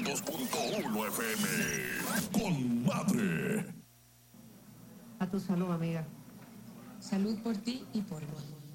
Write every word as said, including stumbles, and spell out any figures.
dos punto uno F M. Con madre. A tu salud, amiga. Salud por ti y por vos.